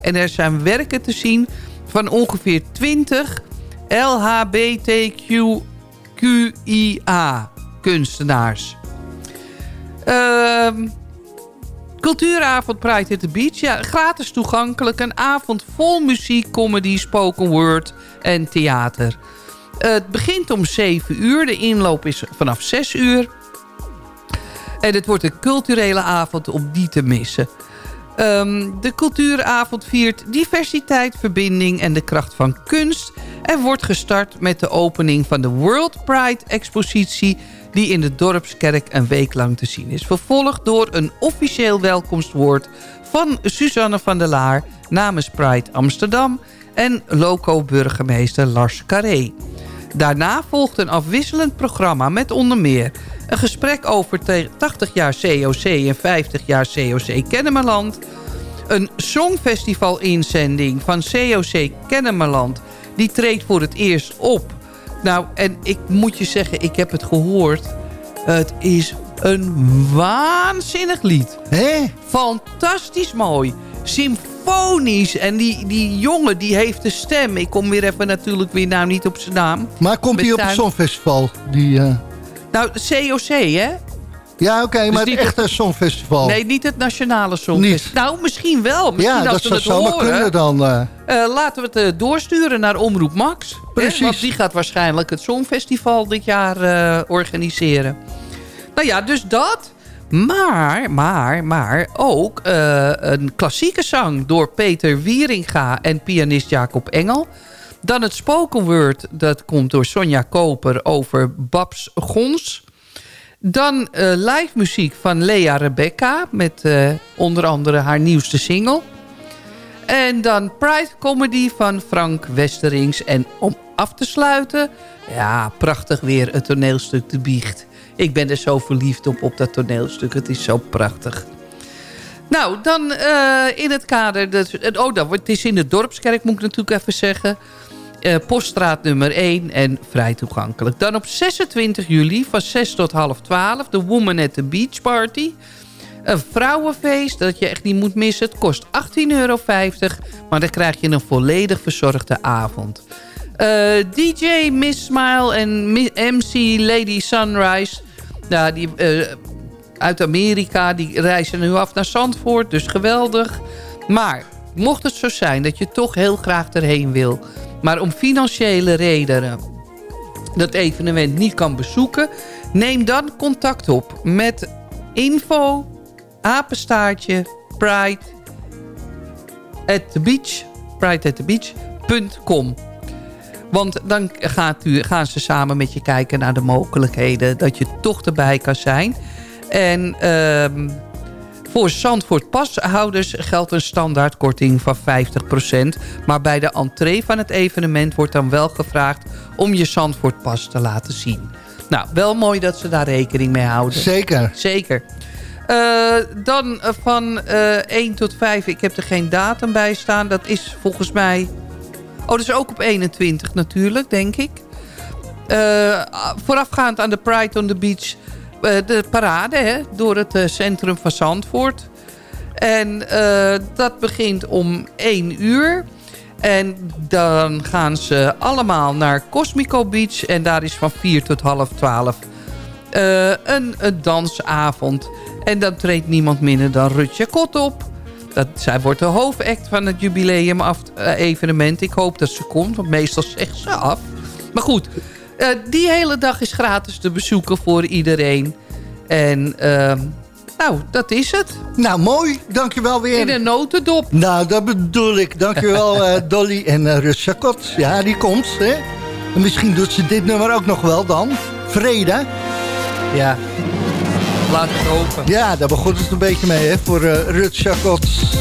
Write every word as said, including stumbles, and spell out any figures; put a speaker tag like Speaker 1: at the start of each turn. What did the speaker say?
Speaker 1: En er zijn werken te zien van ongeveer twintig L H B T Q I A kunstenaars. Uh, cultuuravond Pride at the Beach. Ja, gratis toegankelijk. Een avond vol muziek, comedy, spoken word en theater. Uh, het begint om zeven uur. De inloop is vanaf zes uur. En het wordt een culturele avond om die te missen. Um, de cultuuravond viert diversiteit, verbinding en de kracht van kunst. En wordt gestart met de opening van de World Pride expositie, die in de Dorpskerk een week lang te zien is. Vervolgd door een officieel welkomstwoord van Suzanne van der Laar namens Pride Amsterdam en loco-burgemeester Lars Carré. Daarna volgt een afwisselend programma met onder meer een gesprek over tachtig jaar C O C en vijftig jaar C O C Kennemerland. Een songfestival-inzending van C O C Kennemerland. Die treedt voor het eerst op. Nou, en ik moet je zeggen, ik heb het gehoord. Het is een waanzinnig lied.
Speaker 2: Hé?
Speaker 1: Fantastisch mooi. Symfonisch. En die, die jongen, die heeft de stem. Ik kom weer even natuurlijk weer nou niet op zijn naam.
Speaker 2: Maar komt hij op het Songfestival? Die, uh...
Speaker 1: Nou, C O C, hè?
Speaker 2: Ja, oké, okay,
Speaker 1: dus
Speaker 2: maar het echte
Speaker 1: het Songfestival. Nee, niet het Nationale Songfestival. Nou, misschien wel. Misschien
Speaker 2: ja, dat zou zomaar kunnen dan. Uh...
Speaker 1: Uh, laten we het uh, doorsturen naar Omroep Max.
Speaker 2: Precies.
Speaker 1: Hè? Want die gaat waarschijnlijk het Songfestival dit jaar uh, organiseren. Nou ja, dus dat. Maar, maar, maar ook uh, een klassieke zang door Peter Wieringa en pianist Jacob Engel. Dan het spoken word, dat komt door Sonja Koper over Babs Gons. Dan uh, live muziek van Lea Rebecca met uh, onder andere haar nieuwste single. En dan Pride Comedy van Frank Westerings. En om af te sluiten, ja, prachtig weer het toneelstuk De Biecht. Ik ben er zo verliefd op, op dat toneelstuk. Het is zo prachtig. Nou, dan uh, in het kader... Dat, oh, dat, het is in de Dorpskerk, moet ik natuurlijk even zeggen. Uh, Poststraat nummer één en vrij toegankelijk. Dan op zesentwintig juli van zes tot half twaalf... de Woman at the Beach Party. Een vrouwenfeest dat je echt niet moet missen. Het kost achttien euro vijftig, maar dan krijg je een volledig verzorgde avond. Uh, D J Miss Smile en M C Lady Sunrise... Nou, die, uh, uit Amerika, die reizen nu af naar Zandvoort, dus geweldig. Maar mocht het zo zijn dat je toch heel graag erheen wil... maar om financiële redenen dat evenement niet kan bezoeken... neem dan contact op met info, apenstaartje, pride at the beach, pride at the beach punt com. Want dan gaat u, gaan ze samen met je kijken naar de mogelijkheden... dat je toch erbij kan zijn. En uh, voor Zandvoort pashouders geldt een standaardkorting van vijftig procent. Maar bij de entree van het evenement wordt dan wel gevraagd... om je Zandvoort pas te laten zien. Nou, wel mooi dat ze daar rekening mee houden.
Speaker 2: Zeker.
Speaker 1: Zeker. Uh, dan van uh, één tot vijf, ik heb er geen datum bij staan. Dat is volgens mij... Oh, dat is ook op eenentwintig natuurlijk, denk ik. Uh, voorafgaand aan de Pride on the Beach... Uh, de parade, hè, door het uh, centrum van Zandvoort. En uh, dat begint om één uur. En dan gaan ze allemaal naar Cosmico Beach. En daar is van vier tot half twaalf uh, een, een dansavond. En dan treedt niemand minder dan Rutje Kot op. Dat, zij wordt de hoofdact van het jubileum evenement. Ik hoop dat ze komt, want meestal zegt ze af. Maar goed, uh, die hele dag is gratis te bezoeken voor iedereen. En uh, nou, dat is het.
Speaker 2: Nou, mooi. Dankjewel weer.
Speaker 1: In een notendop.
Speaker 2: Nou, dat bedoel ik. Dankjewel uh, Dolly en uh, Rutje Kot. Ja, die komt. Hè? En misschien doet ze dit nummer ook nog wel dan. Vrede.
Speaker 1: Ja. Laat het hopen.
Speaker 2: Ja, daar begon het een beetje mee hè, voor uh, Rutje Kot.